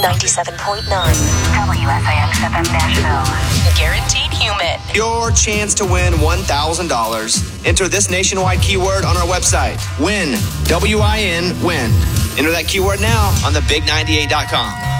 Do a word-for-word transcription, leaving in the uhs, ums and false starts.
ninety-seven point nine. W S I X F M Nashville. Guaranteed human. Your chance to win one thousand dollars. Enter this nationwide keyword on our website. Win. W I N, win. Enter that keyword now on the big ninety-eight dot com.